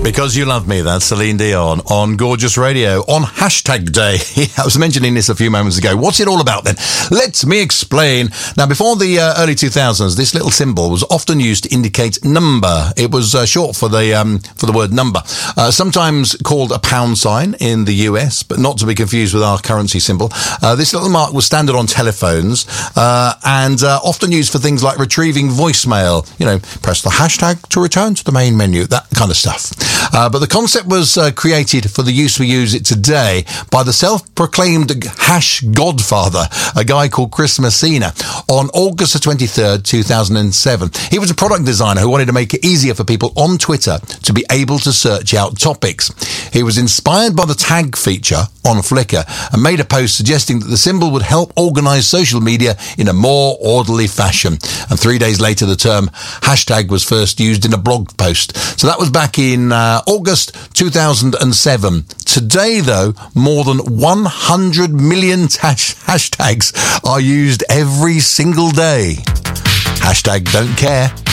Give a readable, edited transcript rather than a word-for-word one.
Because You Love Me, that's Celine Dion on Gorgeous Radio on Hashtag Day. I was mentioning this a few moments ago. What's it all about then? Let me explain. Now, before the early 2000s, this little symbol was often used to indicate number. It was short for the word number. Sometimes called a pound sign in the US, but not to be confused with our currency symbol. This little mark was standard on telephones and often used for things like retrieving voicemail. You know, press the hashtag to return to the main menu, that kind of stuff. But the concept was created for the use we use it today by the self-proclaimed hash godfather, a guy called Chris Messina, on August the 23rd, 2007. He was a product designer who wanted to make it easier for people on Twitter to be able to search out topics. He was inspired by the tag feature on Flickr and made a post suggesting that the symbol would help organize social media in a more orderly fashion. And 3 days later, the term hashtag was first used in a blog post. So that was back in August 2007. Today, though, more than 100 million hashtags are used every single day. Hashtag don't care.